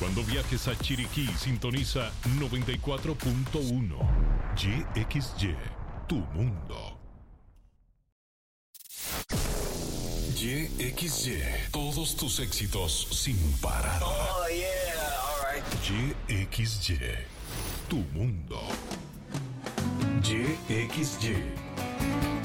Cuando viajes a Chiriquí, sintoniza 94.1. YXY, tu mundo. YXY, todos tus éxitos sin parar. Oh, yeah, alright. YXY, tu mundo. YXY.